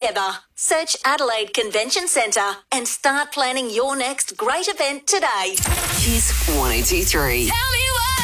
together. Search Adelaide Convention Centre and start planning your next great event today. Kiss 102.3. Tell me why.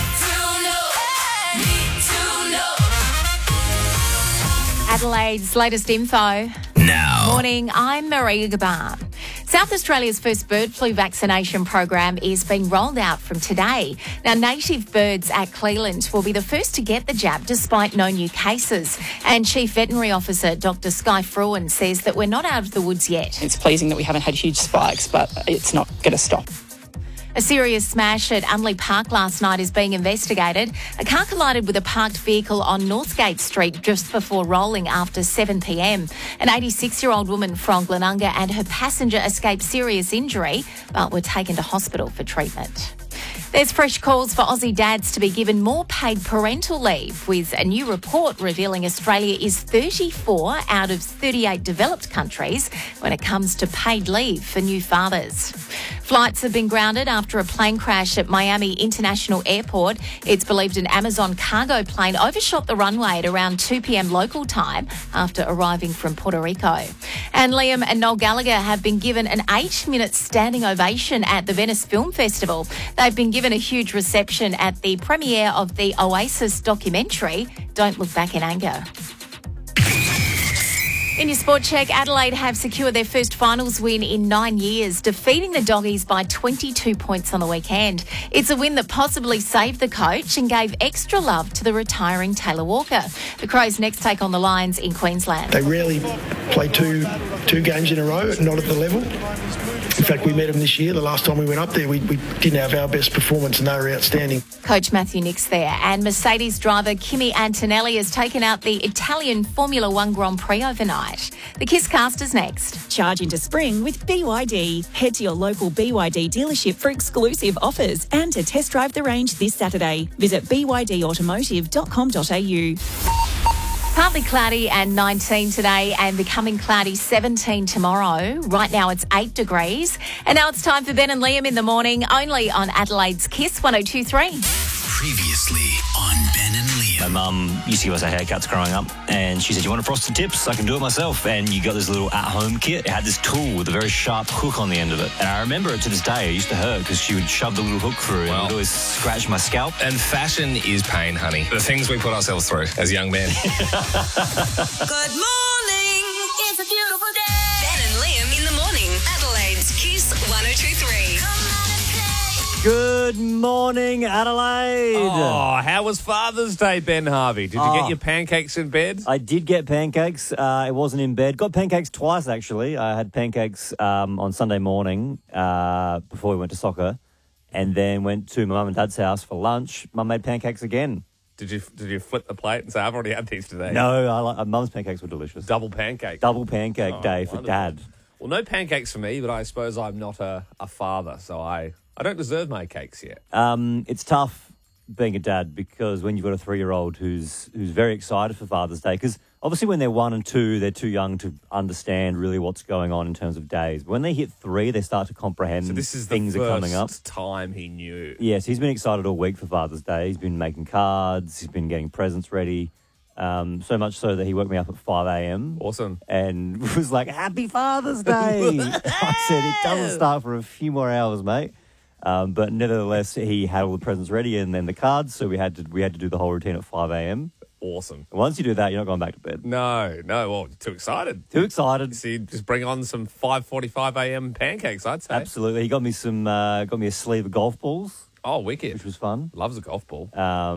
Adelaide's latest info. Now. Morning, I'm Maria Gabar. South Australia's first bird flu vaccination program is being rolled out from today. Now, native birds at Cleland will be the first to get the jab despite no new cases. And Chief Veterinary Officer Dr Sky Fruin says that we're not out of the woods yet. It's pleasing that we haven't had huge spikes, but it's not going to stop. A serious smash at Unley Park last night is being investigated. A car collided with a parked vehicle on Northgate Street just before rolling after 7 p.m. An 86-year-old woman from Glenunga and her passenger escaped serious injury but were taken to hospital for treatment. There's fresh calls for Aussie dads to be given more paid parental leave, with a new report revealing Australia is 34 out of 38 developed countries when it comes to paid leave for new fathers. Flights have been grounded after a plane crash at Miami International Airport. It's believed an Amazon cargo plane overshot the runway at around 2 p.m. local time after arriving from Puerto Rico. And Liam and Noel Gallagher have been given an 8-minute standing ovation at the Venice Film Festival. They've been given a huge reception at the premiere of the Oasis documentary, Don't Look Back in Anger. In your sport check, Adelaide have secured their first finals win in 9 years, defeating the Doggies by 22 points on the weekend. It's a win that possibly saved the coach and gave extra love to the retiring Taylor Walker. The Crows next take on the Lions in Queensland. They rarely play two games in a row, not at the level. In fact, we met them this year. The last time we went up there, we didn't have our best performance and they were outstanding. Coach Matthew Nix there. And Mercedes driver Kimi Antonelli has taken out the Italian Formula One Grand Prix overnight. The Kiss Cast is next. Charge into spring with BYD. Head to your local BYD dealership for exclusive offers and to test drive the range this Saturday. Visit bydautomotive.com.au. Partly cloudy and 19 today and becoming cloudy 17 tomorrow. Right now it's 8 degrees. And now it's time for Ben and Liam in the morning, only on Adelaide's Kiss 102.3. Previously on Ben and Liam. My mum used to give us our haircuts growing up, and she said, "You want to frosted tips? I can do it myself." And you got this little at-home kit. It had this tool with a very sharp hook on the end of it. And I remember it to this day. It used to hurt because she would shove the little hook through and it would always scratch my scalp. And fashion is pain, honey. The things we put ourselves through as young men. Good morning. It's a beautiful day. Ben and Liam in the morning. Adelaide's Kiss 102.3. Come on and play. Good morning, Adelaide. Oh, how was Father's Day, Ben Harvey? Did you get your pancakes in bed? I did get pancakes. It wasn't in bed. Got pancakes twice, actually. I had pancakes on Sunday morning before we went to soccer, and then went to my mum and dad's house for lunch. Mum made pancakes again. Did you flip the plate and say, "I've already had these today"? No, Mum's pancakes were delicious. Double pancake. Double pancake day for wonderful. Dad. Well, no pancakes for me, but I suppose I'm not a father, so I don't deserve my cakes yet. It's tough being a dad because when you've got a 3-year-old who's very excited for Father's Day, because obviously when they're 1 and 2, they're too young to understand really what's going on in terms of days. But when they hit 3, they start to comprehend So this is things the are coming up. first time he knew. Yes, he's been excited all week for Father's Day. He's been making cards. He's been getting presents ready. So much so that he woke me up at 5 a.m. Awesome. And was like, "Happy Father's Day." I said, "It doesn't start for a few more hours, mate." But nevertheless, he had all the presents ready and then the cards, so we had to do the whole routine at 5 a.m. Awesome. And once you do that, you're not going back to bed. No. Well, too excited. Too excited. So you just bring on some 5:45 a.m. pancakes, I'd say. Absolutely. He got me a sleeve of golf balls. Oh, wicked. Which was fun. Loves a golf ball.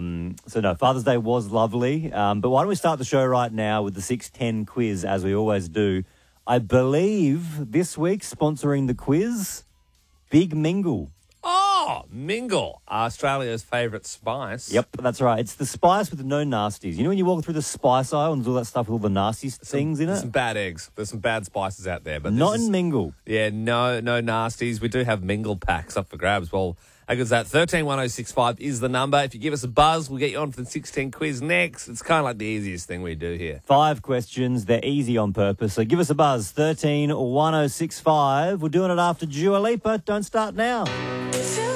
So no, Father's Day was lovely. But why don't we start the show right now with the 610 quiz, as we always do. I believe this week, sponsoring the quiz, Big Mingle. Oh, Mingle, Australia's favourite spice. Yep, that's right. It's the spice with no nasties. You know when you walk through the spice aisle and there's all that stuff with all the nasty things in it? There's some bad eggs. There's some bad spices out there. But Not in Mingle. Yeah, no nasties. We do have Mingle packs up for grabs. Well, how good's that? 131065 is the number. If you give us a buzz, we'll get you on for the 610 quiz next. It's kind of like the easiest thing we do here. 5 questions. They're easy on purpose. So give us a buzz. 131065. We're doing it after Dua Lipa. Don't start now.